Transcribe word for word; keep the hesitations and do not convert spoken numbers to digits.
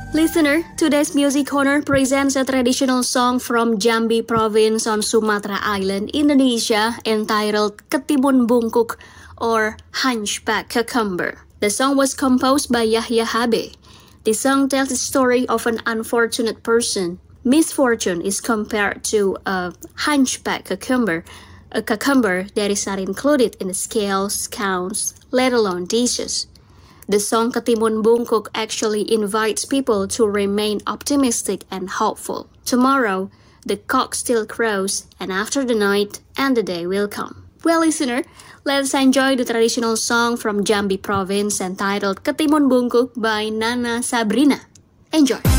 Listener, today's Music Corner presents a traditional song from Jambi Province on Sumatra Island, Indonesia, entitled Ketimun Bungkuk or Hunchback Cucumber. The song was composed by Yahya Habe. The song tells the story of an unfortunate person. Misfortune is compared to a hunchback cucumber, a cucumber that is not included in the scales, counts, let alone dishes. The song Ketimun Bungkuk actually invites people to remain optimistic and hopeful. Tomorrow, the cock still crows, and after the night, and the day will come. Well, listener, let's enjoy the traditional song from Jambi Province entitled Ketimun Bungkuk by Nana Sabrina. Enjoy!